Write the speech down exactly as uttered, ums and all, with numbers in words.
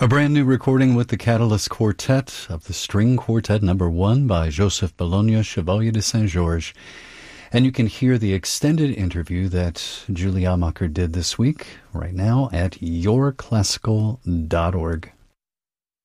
A brand new recording with the Catalyst Quartet of the String Quartet Number One by Joseph Bologna, Chevalier de Saint-Georges. And you can hear the extended interview that Julie Amacher did this week right now at your classical dot org.